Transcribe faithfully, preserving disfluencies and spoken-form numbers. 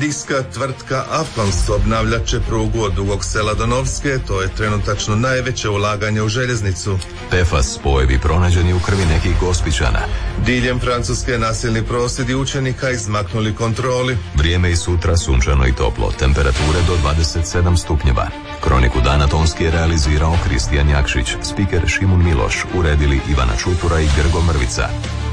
Belgijska tvrtka Afkons obnavljat će prugu od Dugog Sela do Novske, to je trenutačno najveće ulaganje u željeznicu. P F A S spojevi pronađeni u krvi nekih Gospićana. Diljem Francuske nasilni prosvjedi učenika izmaknuli kontroli. Vrijeme i sutra sunčano i toplo, temperature do dvadeset sedam stupnjeva. Kroniku dana tonski je realizirao Kristijan Jakšić, spiker Šimun Miloš, uredili Ivana Čutura i Grgo Mrvica.